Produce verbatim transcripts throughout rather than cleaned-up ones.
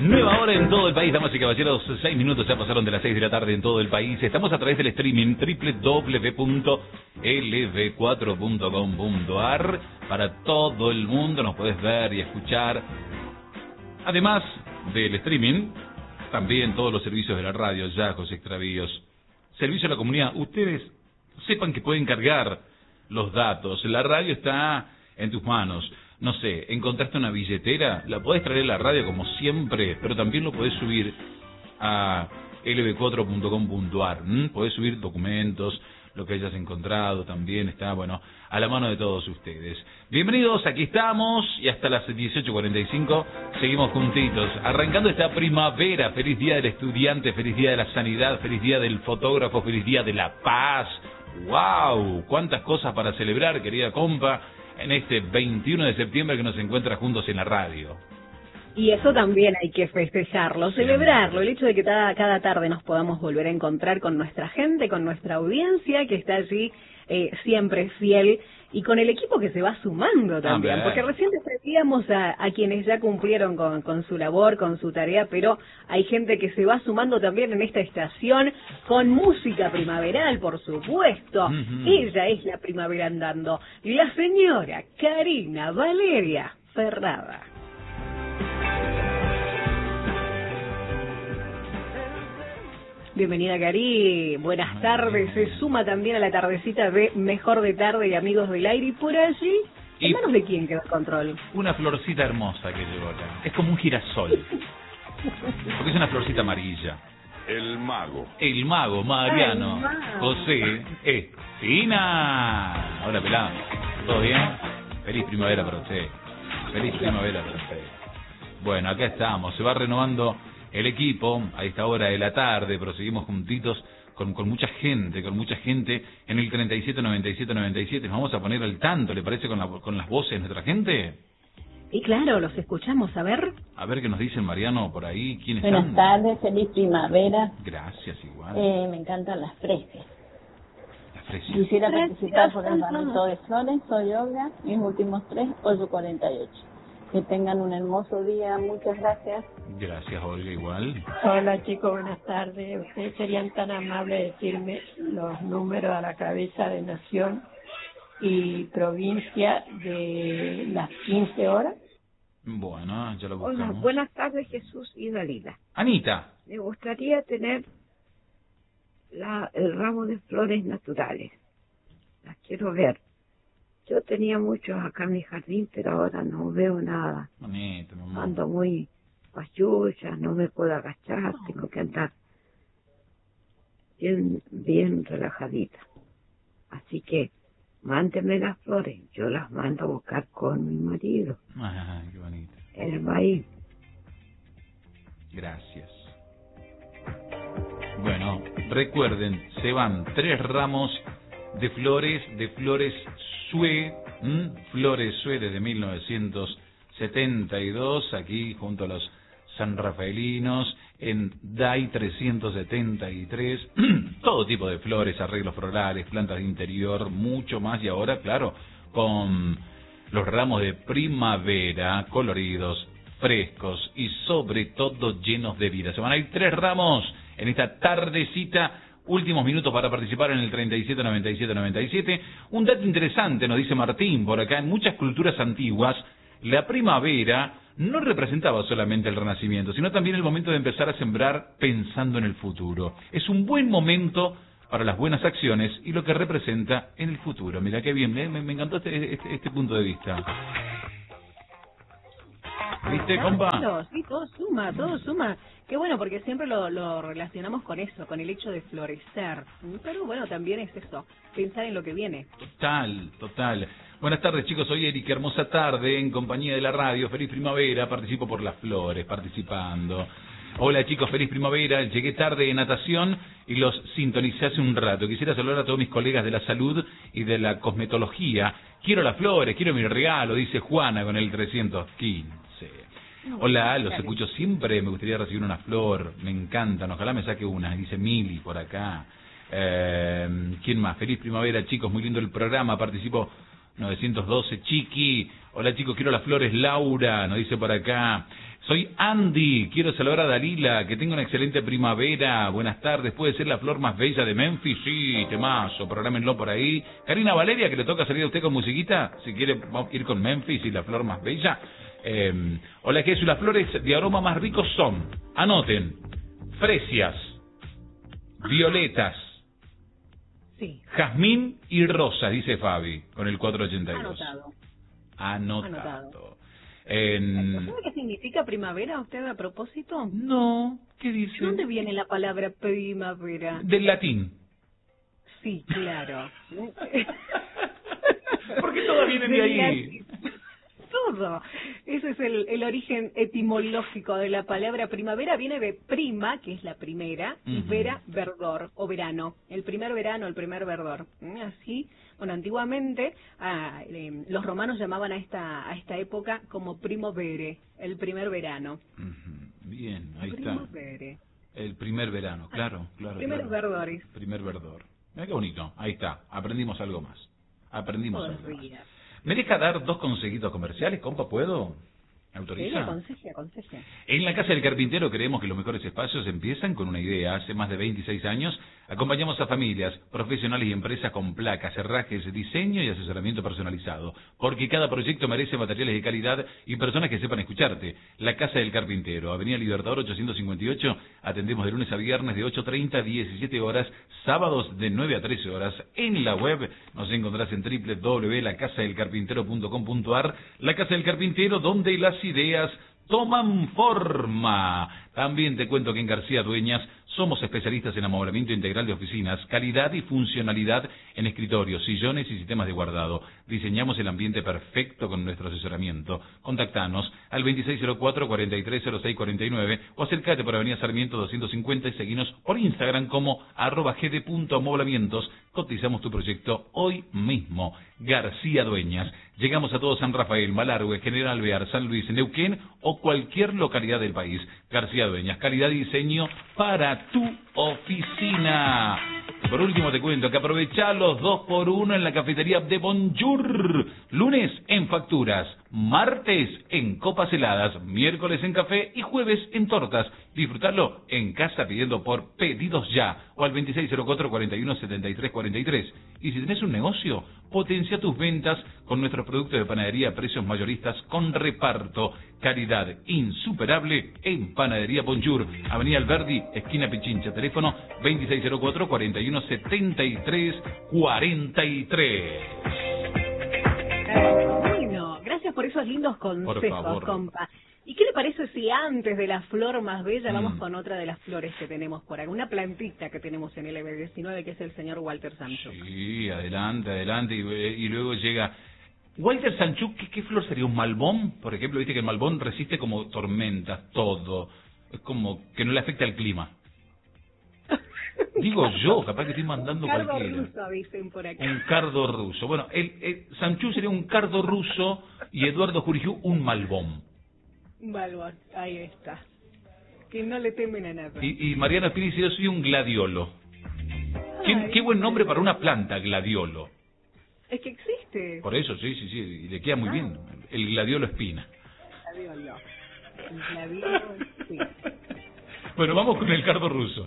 Nueva hora en todo el país, damas y caballeros, seis minutos ya pasaron de las seis de la tarde en todo el país. Estamos a través del streaming doble u doble u doble u punto L V cuatro punto com punto A R. Para todo el mundo nos podés ver y escuchar. Además del streaming, también todos los servicios de la radio, Yajos, Extravíos, servicio a la comunidad. Ustedes sepan que pueden cargar los datos. La radio está en tus manos. No sé, encontraste una billetera, la podés traer a la radio como siempre, pero también lo podés subir a L V cuatro punto com punto A R. ¿Mm? Podés subir documentos, lo que hayas encontrado también está, bueno, a la mano de todos ustedes. Bienvenidos, aquí estamos y hasta las dieciocho cuarenta y cinco seguimos juntitos, arrancando esta primavera. Feliz día del estudiante, feliz día de la sanidad, feliz día del fotógrafo, feliz día de la paz. ¡Wow! Cuántas cosas para celebrar, querida compa, en este veintiuno de septiembre que nos encuentra juntos en la radio. Y eso también hay que festejarlo, celebrarlo, el hecho de que cada, cada tarde nos podamos volver a encontrar con nuestra gente, con nuestra audiencia que está allí eh, siempre fiel y con el equipo que se va sumando también, ah, porque recién despedíamos a, a quienes ya cumplieron con, con su labor, con su tarea, pero hay gente que se va sumando también en esta estación con música primaveral, por supuesto. Uh-huh. Ella es la primavera andando, la señora Karina Valeria Ferrada. Bienvenida, Cari. Buenas tardes. Se suma también a la tardecita de Mejor de Tarde y Amigos del Aire. Y por allí, ¿en y manos de quién queda el control? Una florcita hermosa que llegó acá. Es como un girasol. Porque es una florcita amarilla. El mago. El mago, Mariano. El mago. José Espina. Hola, pelado. ¿Todo bien? Feliz primavera para usted. Feliz primavera para usted. Bueno, acá estamos. Se va renovando el equipo a esta hora de la tarde, pero seguimos juntitos con, con mucha gente, con mucha gente en el treinta y siete noventa y siete noventa y siete. Nos vamos a poner al tanto, ¿le parece, con, la, con las voces de nuestra gente? Y claro, los escuchamos, a ver. A ver qué nos dicen, Mariano, por ahí. ¿Quiénes Buenas están? tardes, feliz primavera. Gracias, igual. Eh, me encantan las fresas. Las fresas. Quisiera participar por el ramito de flores, soy Olga, mis últimos tres, ocho cuarenta y ocho. Que tengan un hermoso día, muchas gracias. Gracias, Olga, igual. Hola, chicos, buenas tardes. ¿Ustedes serían tan amables de decirme los números a la cabeza de nación y provincia de las quince horas? Bueno, ya lo buscamos. Hola, buenas tardes, Jesús y Dalila. Anita. Me gustaría tener la, el ramo de flores naturales. Las quiero ver. Yo tenía muchos acá en mi jardín, pero ahora no veo nada. Bonito, mamá. Ando muy pachucha, no me puedo agachar, tengo que andar bien, bien relajadita. Así que, mándeme las flores, yo las mando a buscar con mi marido. Ay, qué bonito. Él va ahí. Gracias. Bueno, recuerden, se van tres ramos de flores, de flores Sue, ¿m? Flores Sue desde mil novecientos setenta y dos, aquí junto a los sanrafaelinos, en D A I trescientos setenta y tres, todo tipo de flores, arreglos florales, plantas de interior, mucho más, y ahora, claro, con los ramos de primavera, coloridos, frescos y sobre todo llenos de vida. Se van a ir tres ramos en esta tardecita. Últimos minutos para participar en el treinta y siete noventa y siete noventa y siete. Un dato interesante, nos dice Martín por acá. En muchas culturas antiguas, la primavera no representaba solamente el renacimiento, sino también el momento de empezar a sembrar pensando en el futuro. Es un buen momento para las buenas acciones y lo que representa en el futuro. Mira qué bien, me, me encantó este, este, este punto de vista. ¿Viste, compa? Sí, todo suma, todo suma. Qué bueno, porque siempre lo, lo relacionamos con eso, con el hecho de florecer. Pero bueno, también es eso, pensar en lo que viene. Total, total. Buenas tardes, chicos, soy Eric, hermosa tarde en compañía de la radio. Feliz primavera, participo por las flores, participando. Hola, chicos, feliz primavera. Llegué tarde de natación y los sintonicé hace un rato. Quisiera saludar a todos mis colegas de la salud y de la cosmetología. Quiero las flores, quiero mi regalo, dice Juana con el trescientos quince. Hola, los escucho siempre, me gustaría recibir una flor, me encantan, ojalá me saque una, dice Mili por acá. Eh, ¿Quién más? Feliz primavera, chicos, muy lindo el programa, participo novecientos doce, Chiqui. Hola, chicos, quiero las flores, Laura, nos dice por acá. Soy Andy, quiero saludar a Dalila, que tenga una excelente primavera. Buenas tardes, ¿puede ser la flor más bella de Memphis? Sí, temazo, prográmenlo por ahí. Karina Valeria, que le toca salir a usted con musiquita, si quiere vamos a ir con Memphis y la flor más bella. Eh, hola Jesús, las flores de aroma más ricos son, anoten, fresias, violetas, Sí. jazmín y rosa, dice Fabi, con el cuatrocientos ochenta y dos. Anotado. Anotado. Anotado. En... ¿Sabe qué significa primavera usted a propósito? No, ¿qué dice? ¿De dónde viene la palabra primavera? Del latín. Sí, claro. ¿Por qué todo viene de ahí? Todo. Ese es el, el origen etimológico de la palabra primavera. Viene de prima, que es la primera, y Ujú. vera, verdor, o verano. El primer verano, el primer verdor. ¿Mm? Así, bueno, antiguamente ah, eh, los romanos llamaban a esta a esta época como primovere, el primer verano. Ujú. Bien, ahí está. Primovere. El primer verano, claro, claro. Primeros claro. verdores. Primer verdor. Mira qué bonito, ahí está. Aprendimos algo más. Aprendimos Todos algo los más. días. ¿Me deja dar dos consejitos comerciales, compa? ¿Puedo? ¿Me Sí, autoriza? aconseje, aconseje. En la Casa del Carpintero creemos que los mejores espacios empiezan con una idea. Hace más de veintiséis años acompañamos a familias, profesionales y empresas con placas, herrajes, diseño y asesoramiento personalizado. Porque cada proyecto merece materiales de calidad y personas que sepan escucharte. La Casa del Carpintero, Avenida Libertador ochocientos cincuenta y ocho. Atendemos de lunes a viernes de ocho treinta a diecisiete horas, sábados de nueve a trece horas. En la web nos encontrás en doble u doble u doble u punto la casa del carpintero punto com punto ar. La Casa del Carpintero, donde las ideas toman forma. También te cuento que en García Dueñas somos especialistas en amoblamiento integral de oficinas, calidad y funcionalidad en escritorios, sillones y sistemas de guardado. Diseñamos el ambiente perfecto con nuestro asesoramiento. Contactanos al veintiséis cero cuatro, cuarenta y tres cero seis cuarenta y nueve o acércate por Avenida Sarmiento doscientos cincuenta y seguinos por Instagram como arroba gd.amoblamientos. Cotizamos tu proyecto hoy mismo. García Dueñas. Llegamos a todo San Rafael, Malargüe, General Alvear, San Luis, Neuquén o cualquier localidad del país. García Dueñas, calidad y diseño para tu oficina. Y por último te cuento que aprovechá los dos por uno en la cafetería de Bonjour. Lunes en facturas, martes en copas heladas, miércoles en café y jueves en tortas. Disfrutalo en casa pidiendo por pedidos ya o al veintiséis cero cuatro, cuarenta y uno, setenta y tres cuarenta y tres. Y si tenés un negocio, potencia tus ventas con nuestros productos de panadería a precios mayoristas con reparto. Calidad insuperable en Panadería Bonjour. Avenida Alberdi, esquina Pichincha. Teléfono veintiséis cero cuatro, cuarenta y uno, setenta y tres cuarenta y tres. Bueno, gracias por esos lindos consejos, favor. compa. ¿Y qué le parece si antes de la flor más bella Mm. vamos con otra de las flores que tenemos por acá? Una plantita que tenemos en el E V diecinueve, que es el señor Walter Samchuk. Sí, adelante, adelante. Y, y luego llega... Walter Samchuk, ¿qué, ¿qué flor sería? ¿Un malbón? Por ejemplo, viste que el malbón resiste como tormentas, todo. Es como que no le afecta al clima. Digo yo, capaz que estoy mandando Cardo cualquiera. ruso, dicen por acá. Un cardo ruso. Bueno, el, el Samchuk sería un cardo ruso y Eduardo Jurijú un malbón. Balbón, ahí está. Que no le temen a nada. Y, y Mariana Piri dice, yo soy un gladiolo. ¿Qué, Ay, qué buen nombre para una planta, gladiolo. Es que existe. Por eso, sí, sí, sí, y le queda muy bien. El gladiolo espina. Gladiolo. Gladiolo, sí. Bueno, vamos con el cardo ruso.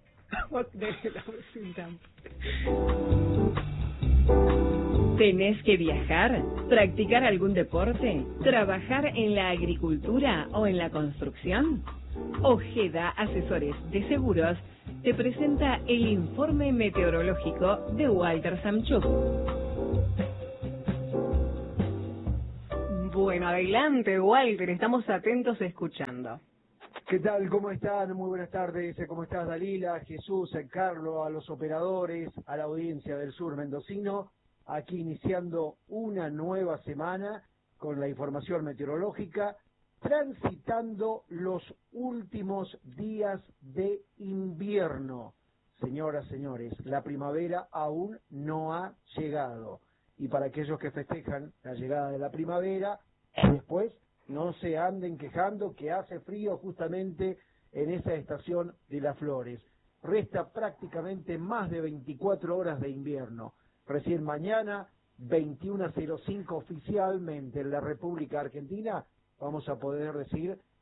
¿Tenés que viajar? ¿Practicar algún deporte? ¿Trabajar en la agricultura o en la construcción? Ojeda Asesores de Seguros te presenta el informe meteorológico de Walter Samchuk. Bueno, adelante, Walter, estamos atentos escuchando. ¿Qué tal? ¿Cómo están? Muy buenas tardes. ¿Cómo estás, Dalila, Jesús, Carlos, a los operadores, a la audiencia del sur mendocino? Aquí iniciando una nueva semana con la información meteorológica, transitando los últimos días de invierno. Señoras, señores, la primavera aún no ha llegado. Y para aquellos que festejan la llegada de la primavera, después no se anden quejando que hace frío justamente en esa estación de las flores. Resta prácticamente más de veinticuatro horas de invierno. Recién mañana, veintiuno cero cinco oficialmente en la República Argentina, vamos a poder decir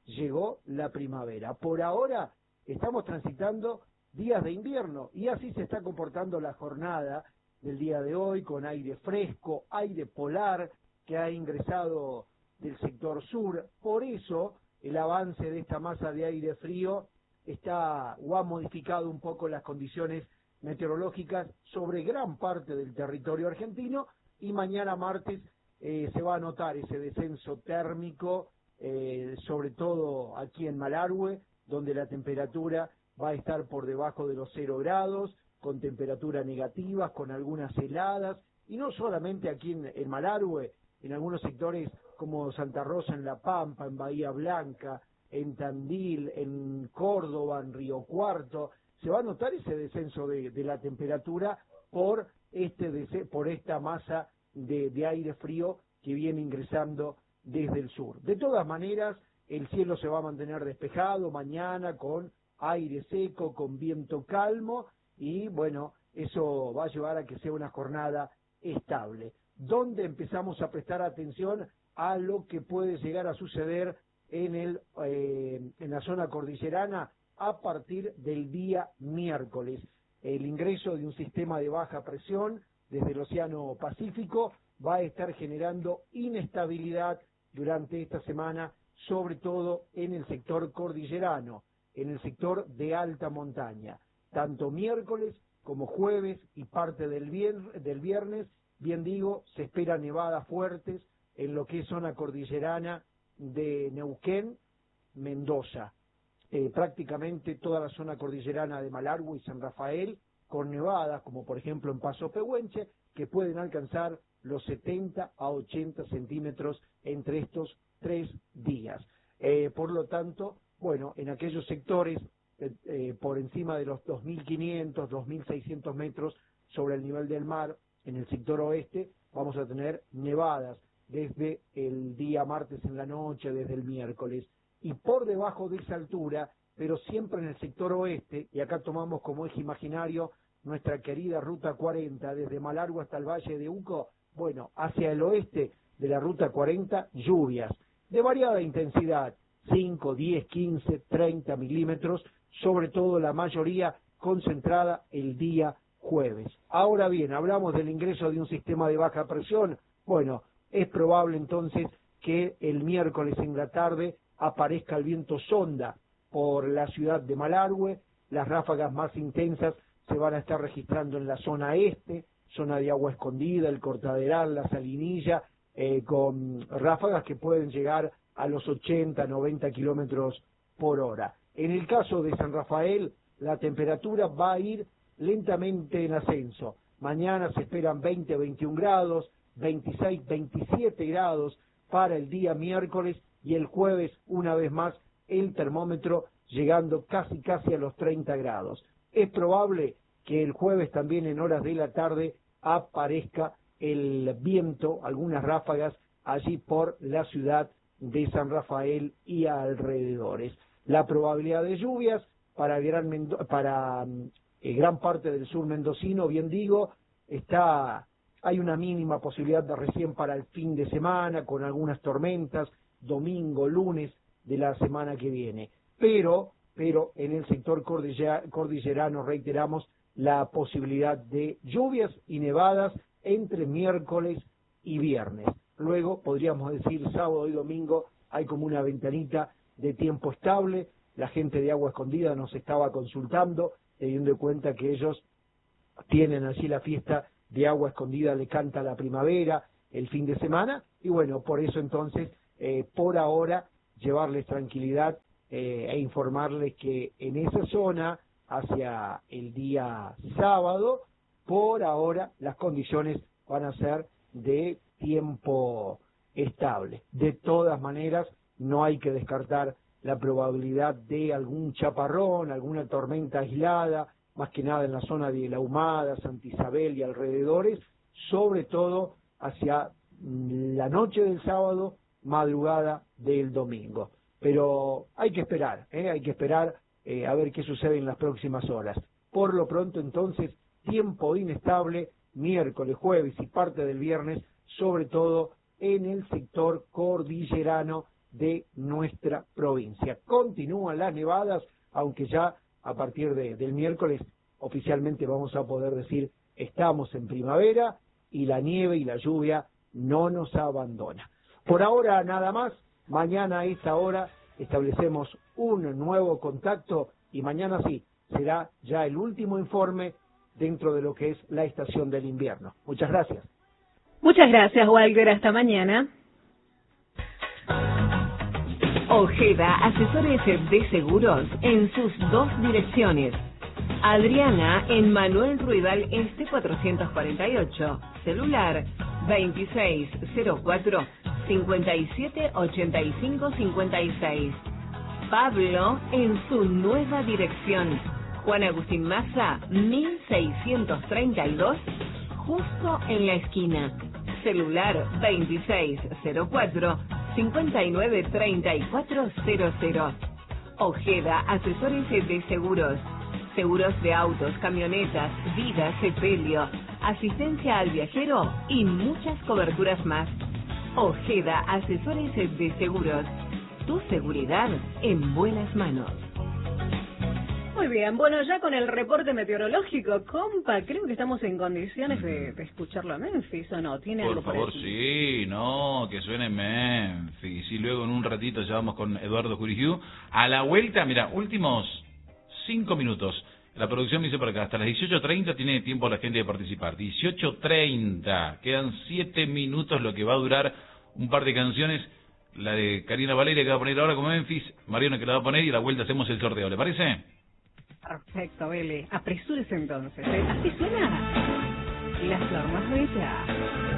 llegó la primavera. Por ahora estamos transitando días de invierno y así se está comportando la jornada del día de hoy, con aire fresco, aire polar que ha ingresado del sector sur. Por eso el avance de esta masa de aire frío está o ha modificado un poco las condiciones meteorológicas sobre gran parte del territorio argentino, y mañana martes eh, se va a notar ese descenso térmico, eh, sobre todo aquí en Malargüe, donde la temperatura va a estar por debajo de los cero grados, con temperaturas negativas, con algunas heladas, y no solamente aquí en, en Malargüe, en algunos sectores como Santa Rosa, en La Pampa, en Bahía Blanca, en Tandil, en Córdoba, en Río Cuarto, se va a notar ese descenso de, de la temperatura por este por esta masa de, de aire frío que viene ingresando desde el sur. De todas maneras, el cielo se va a mantener despejado mañana con aire seco, con viento calmo, y bueno, eso va a llevar a que sea una jornada estable, donde empezamos a prestar atención a lo que puede llegar a suceder en el eh, en la zona cordillerana a partir del día miércoles. El ingreso de un sistema de baja presión desde el Océano Pacífico va a estar generando inestabilidad durante esta semana, sobre todo en el sector cordillerano, en el sector de alta montaña. Tanto miércoles como jueves y parte del viernes, del viernes, bien digo, se esperan nevadas fuertes en lo que es zona cordillerana de Neuquén, Mendoza. Eh, prácticamente toda la zona cordillerana de Malargüe y San Rafael, con nevadas, como por ejemplo en Paso Pehuenche, que pueden alcanzar los setenta a ochenta centímetros entre estos tres días. Eh, por lo tanto, bueno, en aquellos sectores eh, eh, por encima de los dos mil quinientos, dos mil seiscientos metros sobre el nivel del mar, en el sector oeste, vamos a tener nevadas desde el día martes en la noche, desde el miércoles. Y por debajo de esa altura, pero siempre en el sector oeste, y acá tomamos como eje imaginario nuestra querida Ruta cuarenta, desde Malargüe hasta el Valle de Uco, bueno, hacia el oeste de la Ruta cuarenta, lluvias de variada intensidad, cinco, diez, quince, treinta milímetros, sobre todo la mayoría concentrada el día jueves. Ahora bien, hablamos del ingreso de un sistema de baja presión. Bueno, es probable entonces que el miércoles en la tarde aparezca el viento sonda por la ciudad de Malargüe. Las ráfagas más intensas se van a estar registrando en la zona este, zona de Agua Escondida, el Cortaderal, la Salinilla, eh, con ráfagas que pueden llegar a los ochenta, noventa kilómetros por hora. En el caso de San Rafael, la temperatura va a ir lentamente en ascenso. Mañana se esperan veinte, veintiún grados, veintiséis, veintisiete grados para el día miércoles, y el jueves, una vez más, el termómetro llegando casi casi a los treinta grados. Es probable que el jueves también en horas de la tarde aparezca el viento, algunas ráfagas allí por la ciudad de San Rafael y alrededores. La probabilidad de lluvias para gran, Mendo para eh, gran parte del sur mendocino, bien digo, está hay una mínima posibilidad de recién para el fin de semana, con algunas tormentas, domingo, lunes de la semana que viene. Pero, pero en el sector cordillerano, reiteramos, la posibilidad de lluvias y nevadas entre miércoles y viernes. Luego, podríamos decir, sábado y domingo, hay como una ventanita de tiempo estable. La gente de Agua Escondida nos estaba consultando, teniendo en cuenta que ellos tienen allí la fiesta de Agua Escondida, le canta la primavera el fin de semana, y bueno, por eso entonces, eh, por ahora, llevarles tranquilidad eh, e informarles que en esa zona, hacia el día sábado, por ahora las condiciones van a ser de tiempo estable. De todas maneras, no hay que descartar la probabilidad de algún chaparrón, alguna tormenta aislada, más que nada en la zona de La Humada, Santa Isabel y alrededores, sobre todo hacia la noche del sábado, madrugada del domingo. Pero hay que esperar, ¿eh? hay que esperar eh, a ver qué sucede en las próximas horas. Por lo pronto, entonces, tiempo inestable, miércoles, jueves y parte del viernes, sobre todo en el sector cordillerano de nuestra provincia. Continúan las nevadas, aunque ya a partir de, del miércoles oficialmente vamos a poder decir estamos en primavera y la nieve y la lluvia no nos abandona. Por ahora nada más, mañana a esta hora establecemos un nuevo contacto y mañana sí, será ya el último informe dentro de lo que es la estación del invierno. Muchas gracias. Muchas gracias, Walter. Hasta mañana. Ojeda, asesores de seguros en sus dos direcciones. Adriana en Manuel Ruidal Este cuatrocientos cuarenta y ocho. Celular veintiséis cero cuatro, cincuenta y siete ochenta y cinco cincuenta y seis. Pablo en su nueva dirección. Juan Agustín Maza, mil seiscientos treinta y dos, justo en la esquina. Celular veintiséis cero cuatro, cincuenta y nueve treinta y cuatro cero cero. Ojeda, asesores de seguros. Seguros de autos, camionetas, vida, sepelio, asistencia al viajero y muchas coberturas más. Ojeda, asesores de seguros. Tu seguridad en buenas manos. Muy bien, bueno, ya con el reporte meteorológico, compa, creo que estamos en condiciones de, de escucharlo a Memphis, ¿o no? ¿Tiene Por algo favor, aquí? sí, no, que suene Memphis. Y luego en un ratito ya vamos con Eduardo Curigiu. A la vuelta, mira, últimos cinco minutos. La producción me dice por acá, hasta las dieciocho treinta tiene tiempo la gente de participar. dieciocho treinta, quedan siete minutos lo que va a durar un par de canciones. La de Karina Valeria que va a poner ahora con Memphis, Mariano que la va a poner y a la vuelta hacemos el sorteo, ¿le parece? Perfecto, Bele. Apresúrese entonces. ¿eh? Así suena la flor más bella.